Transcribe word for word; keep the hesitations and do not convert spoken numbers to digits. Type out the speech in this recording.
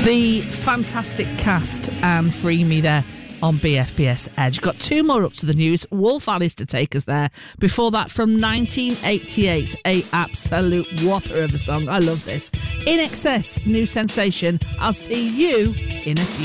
The fantastic Cast and Free Me there on B F B S Edge. Got two more up to the news. Wolf Alice to take us there. Before that, from nineteen eighty-eight, a absolute whopper of a song. I love this. In Excess, new sensation. I'll see you in a few.